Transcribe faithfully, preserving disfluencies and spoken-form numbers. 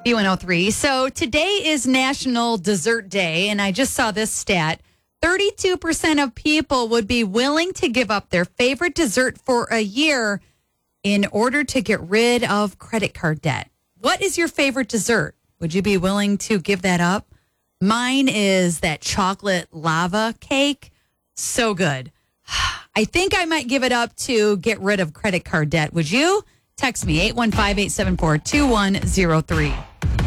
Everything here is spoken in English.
B one oh three. So today is National Dessert Day, and I just saw this stat. thirty-two percent of people would be willing to give up their favorite dessert for a year in order to get rid of credit card debt. What is your favorite dessert? Would you be willing to give that up? Mine is that chocolate lava cake. So good. I think I might give it up to get rid of credit card debt. Would you? Text me, eight one five, eight seven four, two one zero three.